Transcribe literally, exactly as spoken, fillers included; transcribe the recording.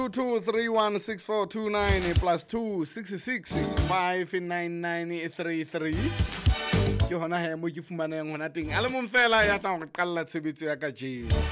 two two three one six four two nine plus two six six five nine nine three three. Ke hona he mo ke fumaneng hona teng a le mong fela ya tla go qalla tshebetso ya ka je.